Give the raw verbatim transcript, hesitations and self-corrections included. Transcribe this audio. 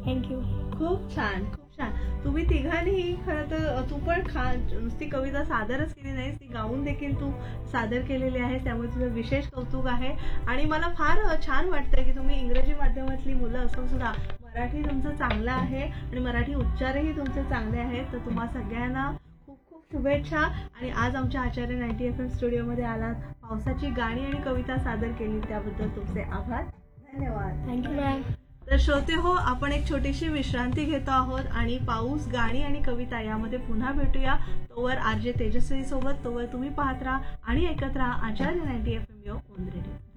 Thank you. खूप छान, खूप छान. तुम्ही तिघांनीही खरं तर तू पण खा नुसती कविता सादरच केली नाही, ती गाऊन देखील तू सादर केलेली आहे, त्यामुळे तुझं विशेष कौतुक आहे. आणि मला फार छान वाटतं की तुम्ही इंग्रजी माध्यमातली मुलं असून सुद्धा मराठी तुमचं चांगलं आहे आणि मराठी उच्चारही तुमचे चांगले आहेत. तर तुम्हा सगळ्यांना खूप खूप शुभेच्छा. आणि आज आमच्या आचार्य नाईन्टी एफ एम स्टुडिओमध्ये आलात, पावसाची गाणी आणि कविता सादर केली, त्याबद्दल तुमचे आभार. धन्यवाद. Thank you ma'am. तर श्रोते हो, आपण एक छोटीशी विश्रांती घेतो आहोत आणि पाऊस, गाणी आणि कविता यामध्ये पुन्हा भेटूया. तोवर आरजे तेजस्वी सोबत. तोवर तुम्ही पाहत राहा आणि ऐकत राहा आचार्य ninety F M on radio.